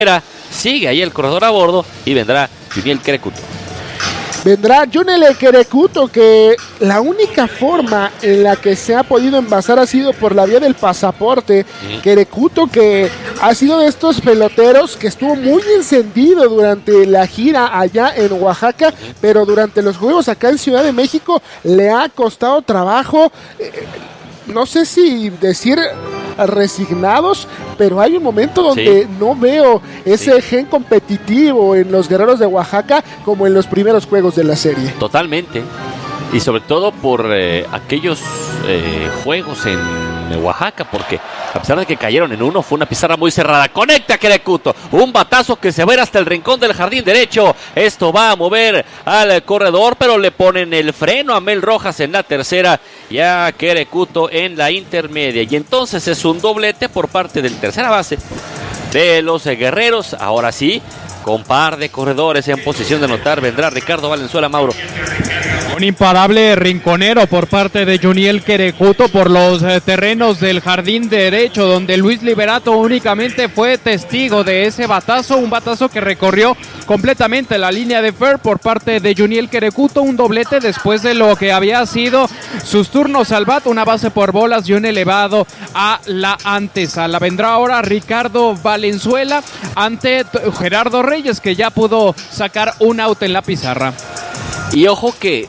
Sigue ahí el corredor a bordo y vendrá Juniel Querecuto. Vendrá Juniel Querecuto, que la única forma en la que se ha podido envasar ha sido por la vía del pasaporte. Querecuto, que ha sido de estos peloteros que estuvo muy encendido durante la gira allá en Oaxaca, pero durante los juegos acá en Ciudad de México le ha costado trabajo, no sé si decir resignados, pero hay un momento donde no veo ese gen competitivo en los Guerreros de Oaxaca como en los primeros juegos de la serie. Totalmente, y sobre todo por aquellos juegos en Oaxaca, porque a pesar de que cayeron en uno, fue una pizarra muy cerrada. Conecta Querecuto, un batazo que se va a ir hasta el rincón del jardín derecho. Esto va a mover al corredor, pero le ponen el freno a Mel Rojas en la tercera y a Querecuto en la intermedia, y entonces es un doblete por parte del tercera base de los Guerreros. Ahora sí, con par de corredores en posición de anotar, vendrá Ricardo Valenzuela. Mauro. Un imparable rinconero por parte de Juniel Querecuto por los terrenos del jardín derecho, donde Luis Liberato únicamente fue testigo de ese batazo, un batazo que recorrió completamente la línea de fair por parte de Juniel Querecuto, un doblete después de lo que había sido sus turnos al bat, una base por bolas y un elevado a la antesala. Vendrá ahora Ricardo Valenzuela ante Gerardo Reyes, que ya pudo sacar un out en la pizarra. Y ojo que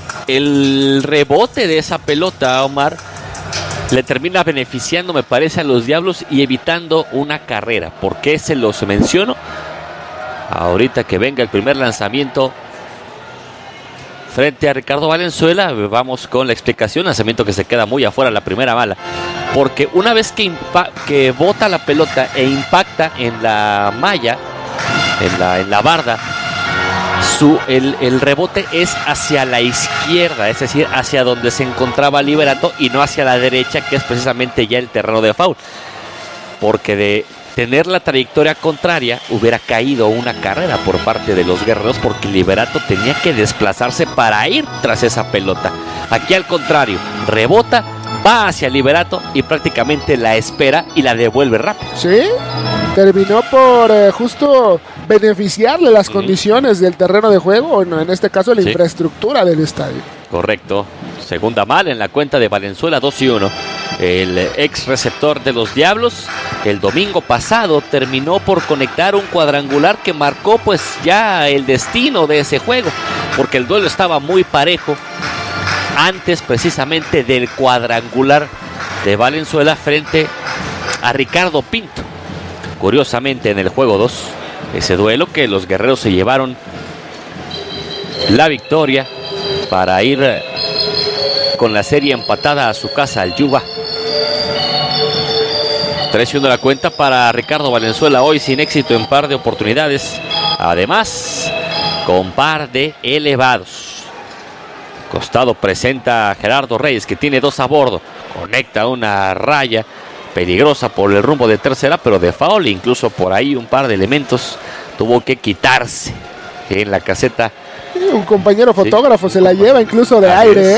el rebote de esa pelota, Omar, le termina beneficiando, me parece, a los Diablos y evitando una carrera. ¿Por qué se los menciono? Ahorita que venga el primer lanzamiento frente a Ricardo Valenzuela, vamos con la explicación. Lanzamiento que se queda muy afuera, la primera bala, porque una vez que bota la pelota e impacta en la malla, en la barda, el rebote es hacia la izquierda, es decir, hacia donde se encontraba Liberato y no hacia la derecha, que es precisamente ya el terreno de foul, porque de tener la trayectoria contraria hubiera caído una carrera por parte de los Guerreros, porque Liberato tenía que desplazarse para ir tras esa pelota. Aquí al contrario, rebota, va hacia Liberato y prácticamente la espera y la devuelve rápido. Sí, terminó por justo beneficiarle las condiciones del terreno de juego, en este caso la infraestructura del estadio. Correcto, segunda mal en la cuenta de Valenzuela, 2-1. El ex receptor de los Diablos, el domingo pasado terminó por conectar un cuadrangular que marcó pues ya el destino de ese juego, porque el duelo estaba muy parejo antes precisamente del cuadrangular de Valenzuela frente a Ricardo Pinto. Curiosamente, en el juego 2, ese duelo que los Guerreros se llevaron la victoria para ir con la serie empatada a su casa al Yuba. 3-1 la cuenta para Ricardo Valenzuela, hoy sin éxito en par de oportunidades, además con par de elevados. Costado presenta a Gerardo Reyes, que tiene 2 a bordo, conecta una raya peligrosa por el rumbo de tercera, pero de foul, incluso por ahí un par de elementos tuvo que quitarse en la caseta. Un compañero fotógrafo se la lleva incluso de aire,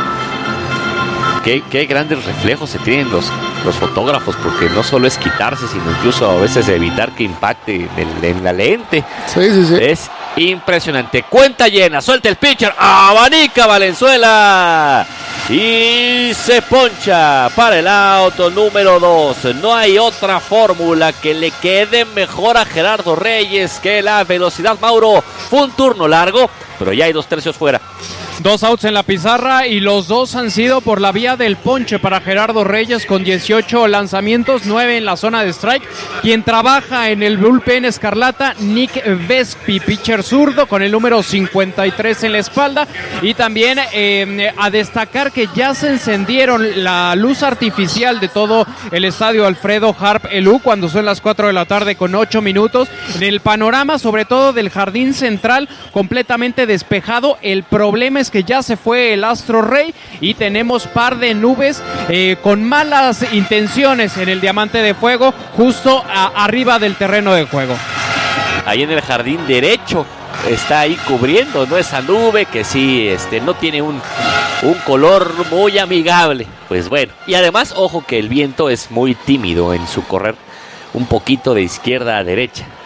Qué grandes reflejos se tienen los fotógrafos, porque no solo es quitarse, sino incluso a veces evitar que impacte en la lente. Sí. Es impresionante. Cuenta llena, suelta el pitcher, abanica Valenzuela y se poncha para el auto número 2. No hay otra fórmula que le quede mejor a Gerardo Reyes que la velocidad, Mauro. Fue un turno largo, pero ya hay 2 tercios fuera. 2 outs en la pizarra y los 2 han sido por la vía del ponche para Gerardo Reyes, con 18 lanzamientos, 9 en la zona de strike. Quien trabaja en el bullpen escarlata, Nick Vespi, pitcher zurdo con el número 53 en la espalda. Y también a destacar que ya se encendieron la luz artificial de todo el estadio Alfredo Harp Elú cuando son las 4 de la tarde con 8 minutos. En el panorama, sobre todo del jardín central, completamente despejado. El problema es que ya se fue el Astro Rey y tenemos par de nubes con malas intenciones en el Diamante de Fuego, justo arriba del terreno de juego. Ahí en el jardín derecho está ahí cubriendo, ¿no? Esa nube que sí no tiene un color muy amigable. Pues bueno, y además, ojo que el viento es muy tímido en su correr. un poquito de izquierda a derecha.